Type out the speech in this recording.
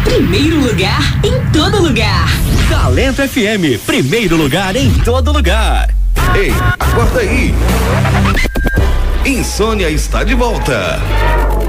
primeiro lugar em todo lugar. Talento FM, primeiro lugar em todo lugar. Ei, acorda aí. Insônia está de volta.